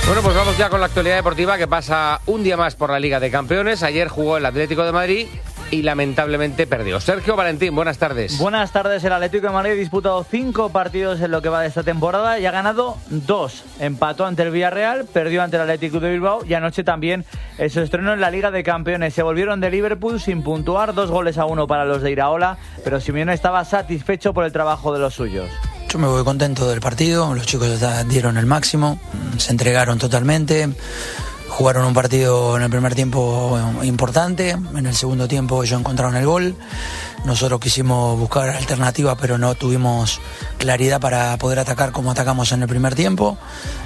Bueno, pues vamos ya con la actualidad deportiva, que pasa un día más por la Liga de Campeones. Ayer jugó el Atlético de Madrid y lamentablemente perdió. Sergio Valentín, buenas tardes. Buenas tardes. El Atlético de Madrid ha disputado 5 partidos en lo que va de esta temporada y ha ganado 2. Empató ante el Villarreal, perdió ante el Atlético de Bilbao y anoche también se estrenó en la Liga de Campeones. Se volvieron de Liverpool sin puntuar, 2-1 para los de Iraola, pero Simeone estaba satisfecho por el trabajo de los suyos. Yo me voy contento del partido, los chicos dieron el máximo, se entregaron totalmente, jugaron un partido en el primer tiempo importante, en el segundo tiempo ellos encontraron el gol, nosotros quisimos buscar alternativas pero no tuvimos claridad para poder atacar como atacamos en el primer tiempo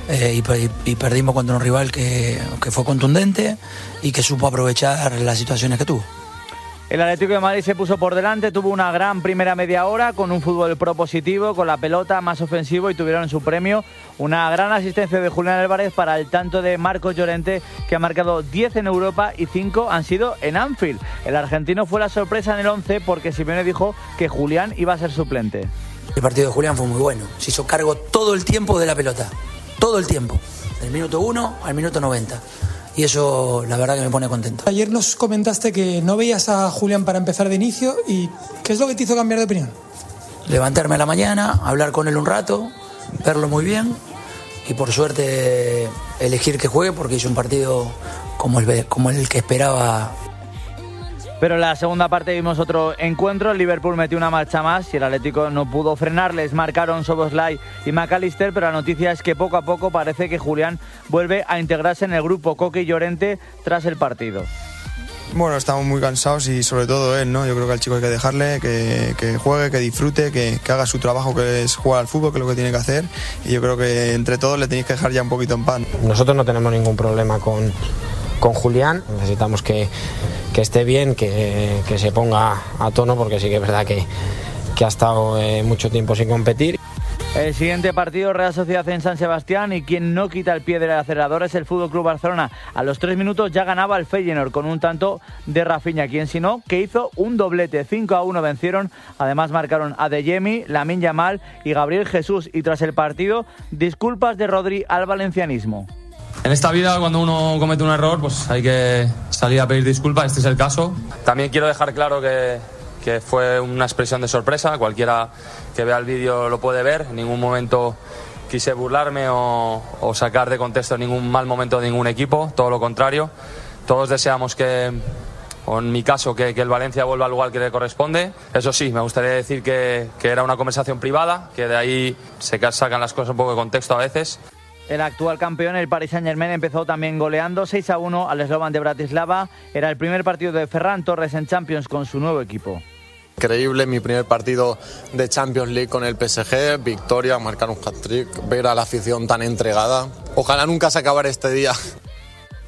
y perdimos contra un rival que fue contundente y que supo aprovechar las situaciones que tuvo. El Atlético de Madrid se puso por delante, tuvo una gran primera media hora con un fútbol propositivo, con la pelota más ofensivo y tuvieron en su premio una gran asistencia de Julián Álvarez para el tanto de Marcos Llorente, que ha marcado 10 en Europa y 5 han sido en Anfield. El argentino fue la sorpresa en el 11 porque Simeone dijo que Julián iba a ser suplente. El partido de Julián fue muy bueno, se hizo cargo todo el tiempo de la pelota, todo el tiempo, del minuto 1 al minuto 90. Y eso la verdad que me pone contento. Ayer nos comentaste que no veías a Julián para empezar de inicio. ¿Y qué es lo que te hizo cambiar de opinión? Levantarme a la mañana, hablar con él un rato, verlo muy bien y por suerte elegir que juegue porque hizo un partido como el que esperaba. Pero en la segunda parte vimos otro encuentro, el Liverpool metió una marcha más y el Atlético no pudo frenarles, marcaron Szoboszlai y McAllister, pero la noticia es que poco a poco parece que Julián vuelve a integrarse en el grupo Coque y Llorente tras el partido. Bueno, estamos muy cansados y sobre todo él, ¿no? Yo creo que al chico hay que dejarle, que juegue, que disfrute, que haga su trabajo, que es jugar al fútbol, que es lo que tiene que hacer, y yo creo que entre todos le tenéis que dejar ya un poquito en paz. Nosotros no tenemos ningún problema con Julián, necesitamos que esté bien, que se ponga a tono, porque sí que es verdad que ha estado mucho tiempo sin competir. El siguiente partido, Real Sociedad en San Sebastián, y quien no quita el pie del acelerador es el FC Barcelona. A los 3 minutos ya ganaba el Feyenoord con un tanto de Rafinha, quien si no, que hizo un doblete. 5-1 vencieron, además marcaron Adeyemi, Lamine Yamal y Gabriel Jesús, y tras el partido, disculpas de Rodri al valencianismo. En esta vida, cuando uno comete un error, pues hay que salir a pedir disculpas, este es el caso. También quiero dejar claro que fue una expresión de sorpresa, cualquiera que vea el vídeo lo puede ver, en ningún momento quise burlarme o sacar de contexto ningún mal momento de ningún equipo, todo lo contrario. Todos deseamos o en mi caso, que el Valencia vuelva al lugar que le corresponde. Eso sí, me gustaría decir que era una conversación privada, que de ahí se sacan las cosas un poco de contexto a veces. El actual campeón, el Paris Saint-Germain, empezó también goleando 6-1 al Slovan de Bratislava. Era el primer partido de Ferran Torres en Champions con su nuevo equipo. Increíble, mi primer partido de Champions League con el PSG, victoria, marcar un hat-trick, ver a la afición tan entregada. Ojalá nunca se acabara este día.